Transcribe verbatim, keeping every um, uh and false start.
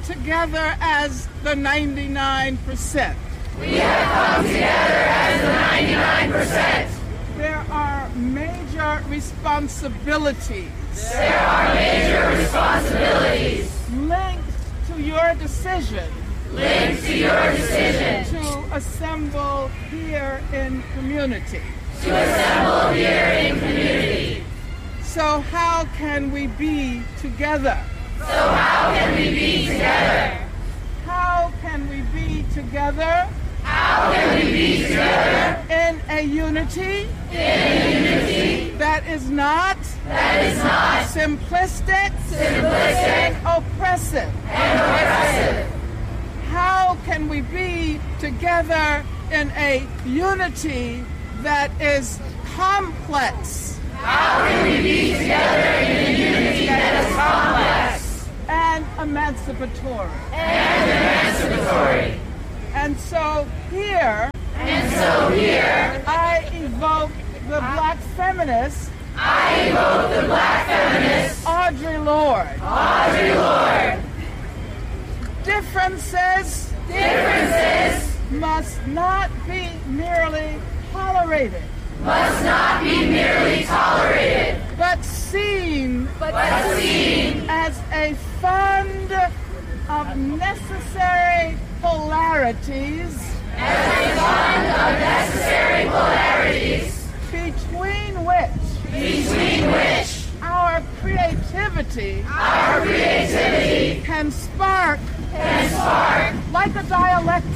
together as the ninety-nine percent. We have come together as the ninety-nine percent. There are major responsibilities. There are major responsibilities linked to your decision. Linked to your decision to assemble here in community. To assemble here in community. So how can we be together? So how can we be together? How can we be together? How can we be together? In a unity. In a unity. That is not. That is not. Simplistic. Simplistic. Oppressive. And oppressive. How can we be together in a unity that is complex? How can we be together in a unity that is complex? And emancipatory. And emancipatory. And so here, and so here, I evoke the black feminist. I evoke the black feminist. Audre Lorde. Audre Lorde. Differences, differences must not be merely tolerated. Must not be merely tolerated. But seen, but seen as a fund of necessary polarities. As a fund of necessary polarities. Between which. Between which. Our creativity. Our creativity. Can spark. Can spark. Like a dialectic.